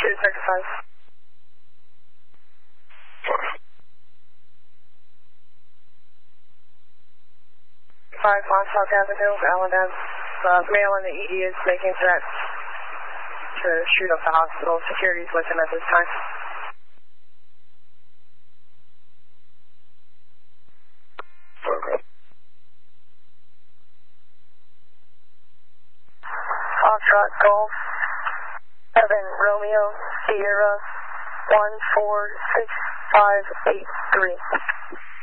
235. 5 on South Avenue, Allen male in the ED is making threats to shoot up the hospital. Security's with him at this time. Okay. Foxtrot Golf, Evan Romeo, Sierra, 14653.